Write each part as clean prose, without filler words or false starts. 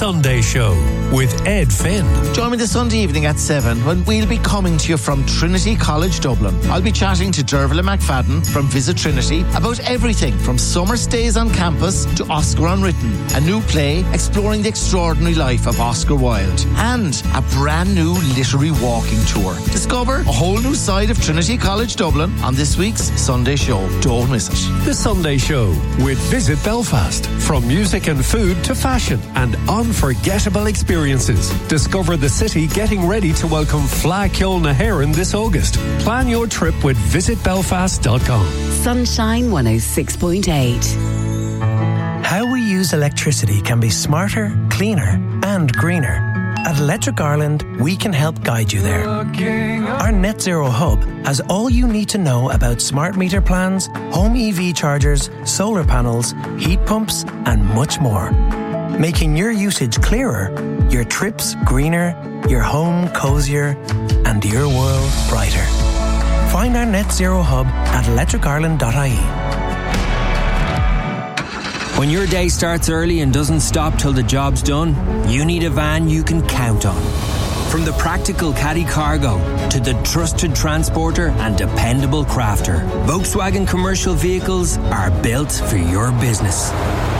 Sunday Show with Ed Finn. Join me this Sunday evening at 7 when we'll be coming to you from Trinity College Dublin. I'll be chatting to Dervla McFadden from Visit Trinity about everything from summer stays on campus to Oscar Unwritten, a new play exploring the extraordinary life of Oscar Wilde, and a brand new literary walking tour. Discover a whole new side of Trinity College Dublin on this week's Sunday Show. Don't miss it. The Sunday Show with Visit Belfast. From music and food to fashion and unforgettable experiences. Discover the city getting ready to welcome Fleadh Cheoil na hÉireann this August. Plan your trip with visitbelfast.com. Sunshine 106.8. How we use electricity can be smarter, cleaner and greener. At Electric Ireland, we can help guide you there. Our Net Zero Hub has all you need to know about smart meter plans, home EV chargers, solar panels, heat pumps, and much more. Making your usage clearer, your trips greener, your home cozier, and your world brighter. Find our Net Zero Hub at electricireland.ie. When your day starts early and doesn't stop till the job's done, you need a van you can count on. From the practical caddy cargo to the trusted transporter and dependable crafter, Volkswagen commercial vehicles are built for your business.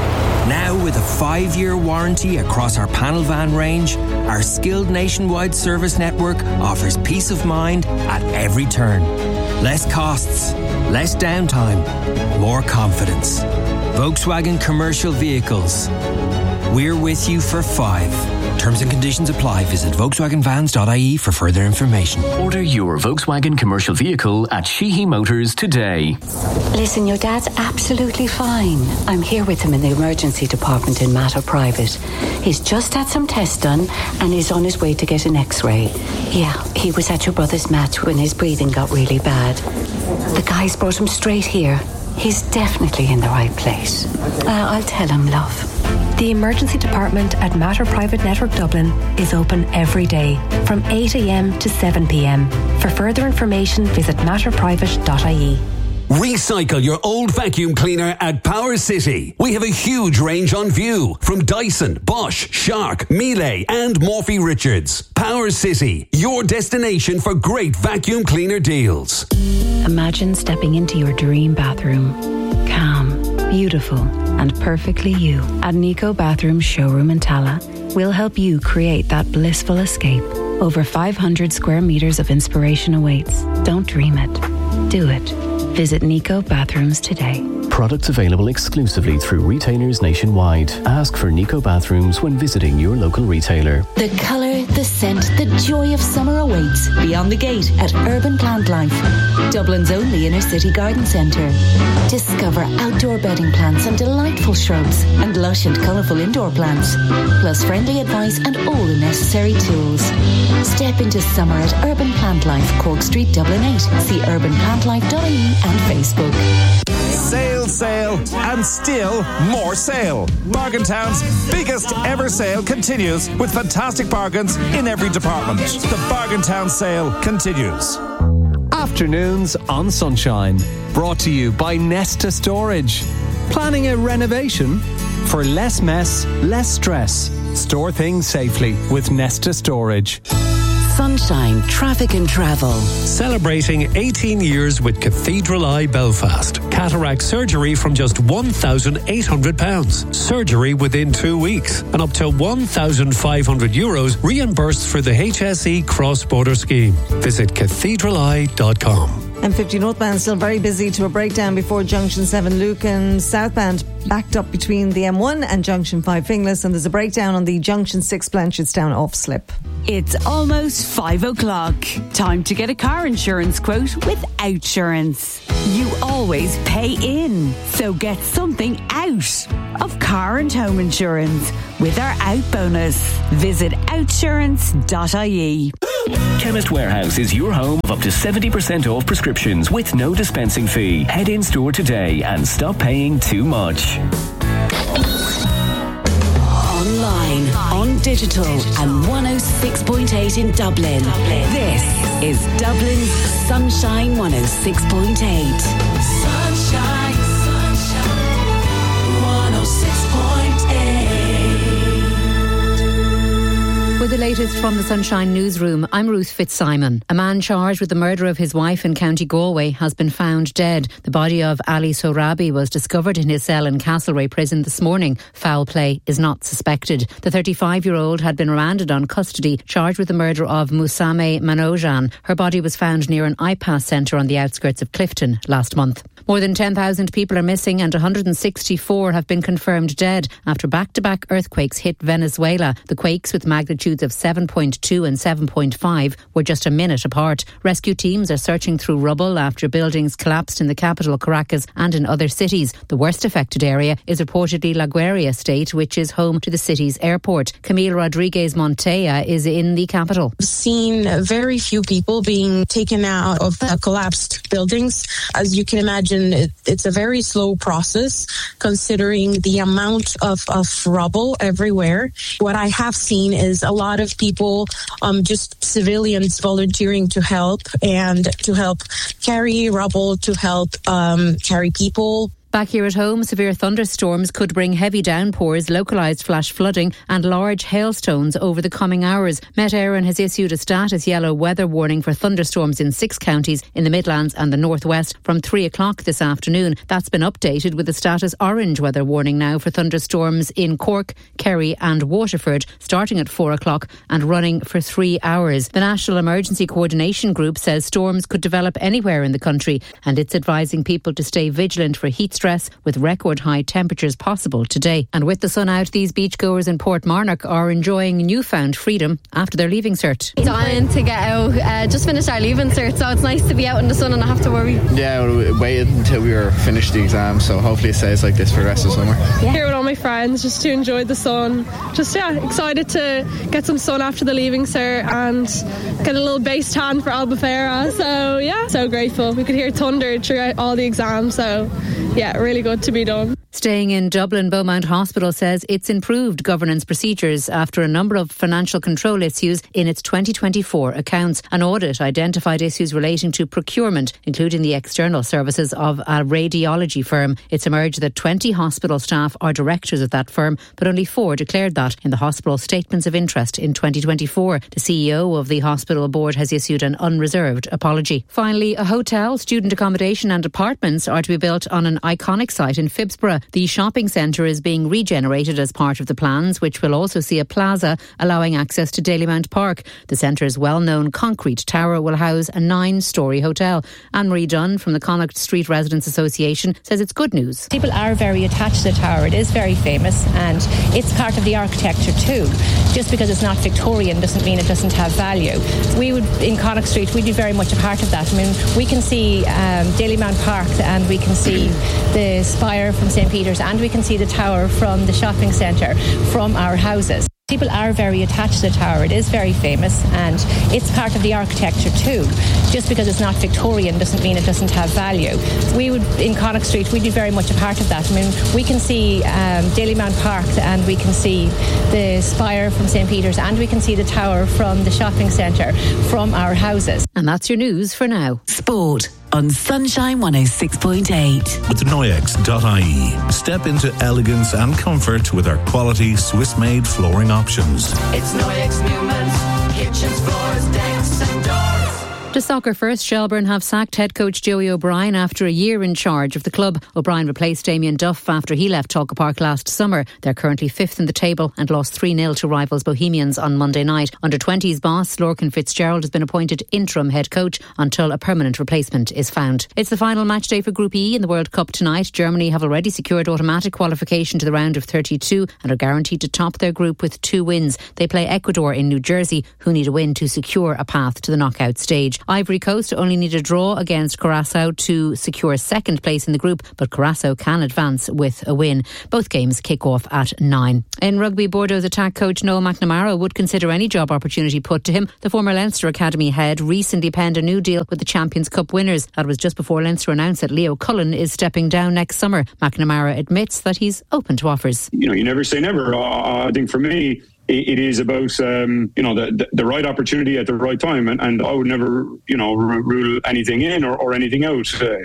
Now with a 5-year warranty across our panel van range, our skilled nationwide service network offers peace of mind at every turn. Less costs, less downtime, more confidence. Volkswagen commercial vehicles. We're with you for 5. Terms and conditions apply. Visit VolkswagenVans.ie for further information. Order your Volkswagen commercial vehicle at Sheehy Motors today. Listen, your dad's absolutely fine. I'm here with him in the emergency department in Mater Private. He's just had some tests done and is on his way to get an X-ray. Yeah, he was at your brother's match when his breathing got really bad. The guys brought him straight here. He's definitely in the right place. I'll tell him, love. The emergency department at Mater Private Network Dublin is open every day from 8 a.m. to 7 p.m. For further information, visit matterprivate.ie. Recycle your old vacuum cleaner at Power City. We have a huge range on view from Dyson, Bosch, Shark, Miele and Morphy Richards. Power City, your destination for great vacuum cleaner deals. Imagine stepping into your dream bathroom. Calm, beautiful and perfectly you. At Nico Bathroom Showroom in Tala, we'll help you create that blissful escape. Over 500 square meters of inspiration awaits. Don't dream it. Do it. Visit Nico Bathrooms today. Products available exclusively through retailers nationwide. Ask for Nico Bathrooms when visiting your local retailer. The colour, the scent, the joy of summer awaits beyond the gate at Urban Plant Life, Dublin's only inner city garden centre. Discover outdoor bedding plants and delightful shrubs and lush and colourful indoor plants, plus friendly advice and all the necessary tools. Step into summer at Urban Plant Life, Cork Street, Dublin 8. See urbanplantlife.ie and Facebook. Sale, sale, and still more sale. Bargain Town's biggest ever sale continues with fantastic bargains in every department. The Bargain Town sale continues. Afternoons on Sunshine. Brought to you by Nesta Storage. Planning a renovation? For less mess, less stress. Store things safely with Nesta Storage. Sunshine, traffic and travel. Celebrating 18 years with Cathedral Eye Belfast. Cataract surgery from just £1,800. Surgery within 2 weeks. And up to €1,500 reimbursed for the HSE cross-border scheme. Visit cathedraleye.com. M50 northbound still very busy to a breakdown before Junction 7 Lucan. Southbound backed up between the M1 and Junction 5 Finglas, and there's a breakdown on the Junction 6 Blanchardstown off slip. It's almost 5 o'clock. Time to get a car insurance quote with Outsurance. You always pay in, so get something out of car and home insurance with our Out bonus. Visit outsurance.ie. Chemist Warehouse is your home of up to 70% off prescriptions with no dispensing fee. Head in store today and stop paying too much. Online, on digital and 106.8 in Dublin. This is Dublin's Sunshine 106.8. Sunshine, sunshine, 106.8. latest from the Sunshine Newsroom. I'm Ruth Fitzsimon. A man charged with the murder of his wife in County Galway has been found dead. The body of Ali Sorabi was discovered in his cell in Castlereagh Prison this morning. Foul play is not suspected. The 35-year-old had been remanded on custody, charged with the murder of Musame Manojan. Her body was found near an iPass centre on the outskirts of Clifton last month. More than 10,000 people are missing and 164 have been confirmed dead after back-to-back earthquakes hit Venezuela. The quakes, with magnitudes of 7.2 and 7.5, were just a minute apart. Rescue teams are searching through rubble after buildings collapsed in the capital, Caracas, and in other cities. The worst affected area is reportedly La Guaira State, which is home to the city's airport. Camille Rodriguez Montea is in the capital. We've seen very few people being taken out of the collapsed buildings. As you can imagine, it's a very slow process considering the amount of rubble everywhere. What I have seen is a lot of people, just civilians volunteering to help and to help carry rubble, to help carry people. Back here at home, severe thunderstorms could bring heavy downpours, localised flash flooding and large hailstones over the coming hours. Met Éireann has issued a status yellow weather warning for thunderstorms in 6 counties in the Midlands and the Northwest from 3 o'clock this afternoon. That's been updated with a status orange weather warning now for thunderstorms in Cork, Kerry and Waterford, starting at 4 o'clock and running for 3 hours. The National Emergency Coordination Group says storms could develop anywhere in the country, and it's advising people to stay vigilant for heat stress with record high temperatures possible today. And with the sun out, these beachgoers in Portmarnock are enjoying newfound freedom after their leaving cert. Dying to get out, just finished our leaving cert, so it's nice to be out in the sun and not have to worry. Yeah, we waited until we were finished the exam, so hopefully it stays like this for the rest of the summer. Yeah. Here with all my friends, just to enjoy the sun. Just excited to get some sun after the leaving cert and get a little base tan for Albufeira. So so grateful. We could hear thunder throughout all the exams, so really good to be done. Staying in Dublin, Beaumont Hospital says it's improved governance procedures after a number of financial control issues in its 2024 accounts. An audit identified issues relating to procurement, including the external services of a radiology firm. It's emerged that 20 hospital staff are directors of that firm, but only 4 declared that in the hospital statements of interest in 2024. The CEO of the hospital board has issued an unreserved apology. Finally, a hotel, student accommodation and apartments are to be built on an iconic site in Phibsborough. The shopping centre is being regenerated as part of the plans, which will also see a plaza allowing access to Dalymount Park. The centre's well-known concrete tower will house a 9-storey hotel. Anne-Marie Dunn from the Connacht Street Residents Association says it's good news. People are very attached to the tower. It is very famous and it's part of the architecture too. Just because it's not Victorian doesn't mean it doesn't have value. We would, in Connacht Street, we'd be very much a part of that. I mean, we can see Dalymount Park and we can see the spire from St. Peter's and we can see the tower from the shopping centre from our houses. People are very attached to the tower. It is very famous and it's part of the architecture too. Just because it's not Victorian doesn't mean it doesn't have value. We would, in Connacht Street, we'd be very much a part of that. I mean, we can see Dalymount Park and we can see the spire from St. Peter's and we can see the tower from the shopping centre from our houses. And that's your news for now. Sport on Sunshine 106.8. With Noyex.ie. Step into elegance and comfort with our quality Swiss-made flooring options. It's Noyex Newman's kitchens, floors, decks and doors. To soccer first, Shelbourne have sacked head coach Joey O'Brien after a year in charge of the club. O'Brien replaced Damien Duff after he left Talca Park last summer. They're currently 5th in the table and lost 3-0 to rivals Bohemians on Monday night. Under-20s boss Lorcan Fitzgerald has been appointed interim head coach until a permanent replacement is found. It's the final match day for Group E in the World Cup tonight. Germany have already secured automatic qualification to the round of 32 and are guaranteed to top their group with 2 wins. They play Ecuador in New Jersey, who need a win to secure a path to the knockout stage. Ivory Coast only need a draw against Curaçao to secure 2nd place in the group, but Curaçao can advance with a win. Both games kick off at 9. In rugby, Bordeaux's attack coach Noel McNamara would consider any job opportunity put to him. The former Leinster Academy head recently penned a new deal with the Champions Cup winners. That was just before Leinster announced that Leo Cullen is stepping down next summer. McNamara admits that he's open to offers. You never say never. I think for me, it is about the right opportunity at the right time, and I would never rule anything in or anything out.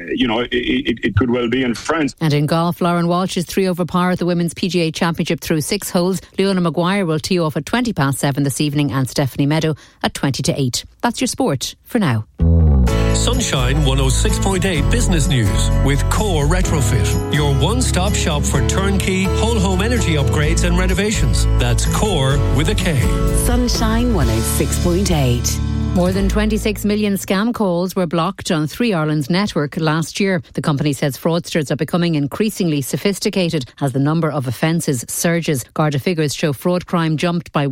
It could well be in France. And in golf, Lauren Walsh is 3 over par at the Women's PGA Championship through 6 holes. Leona Maguire will tee off at 7:20 this evening, and Stephanie Meadow at 7:20. That's your sport for now. Sunshine 106.8 Business News with Core Retrofit, your one-stop shop for turnkey whole home energy upgrades and renovations. That's Core with a K. Sunshine 106.8. More than 26 million scam calls were blocked on 3Ireland's network last year. The company says fraudsters are becoming increasingly sophisticated as the number of offences surges. Garda figures show fraud crime jumped by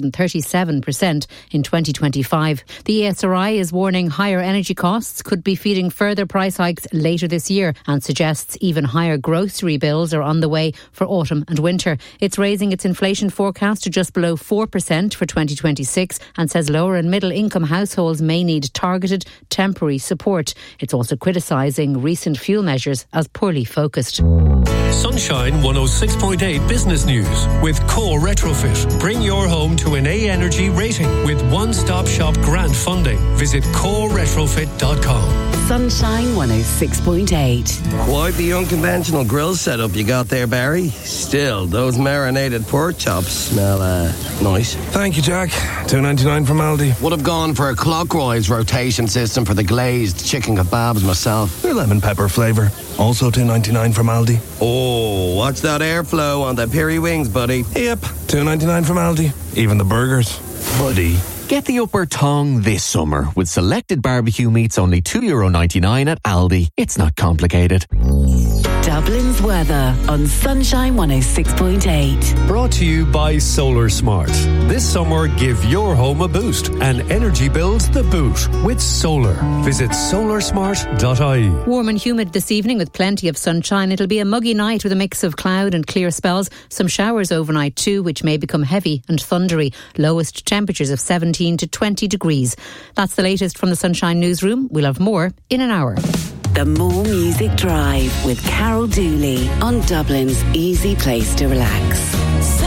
137% in 2025. The ESRI is warning higher energy costs could be feeding further price hikes later this year and suggests even higher grocery bills are on the way for autumn and winter. It's raising its inflation forecast to just below 4% for 2026 and says lower and middle income households may need targeted temporary support. It's also criticising recent fuel measures as poorly focused. Sunshine 106.8 Business News with Core Retrofit. Bring your home to an A Energy rating with one-stop shop grant funding. Visit coreretrofit.com. Sunshine 106.8. Quite the unconventional grill setup you got there, Barry. Still, those marinated pork chops smell nice. Thank you, Jack. $2.99 from Aldi. Would have gone for a clockwise rotation system for the glazed chicken kebabs myself. They're lemon pepper flavour. Also $2.99 from Aldi. Oh, watch that airflow on the peri wings, buddy. Yep, $2.99 from Aldi. Even the burgers. Buddy. Get the upper tongue this summer with selected barbecue meats only €2.99 at Aldi. It's not complicated. Dublin's weather on Sunshine 106.8. Brought to you by Solar Smart. This summer, give your home a boost and energy bills the boot with solar. Visit solarsmart.ie. Warm and humid this evening with plenty of sunshine. It'll be a muggy night with a mix of cloud and clear spells. Some showers overnight too, which may become heavy and thundery. Lowest temperatures of 17 to 20 degrees. That's the latest from the Sunshine Newsroom. We'll have more in an hour. The More Music Drive with Carol Dooley on Dublin's easy place to relax.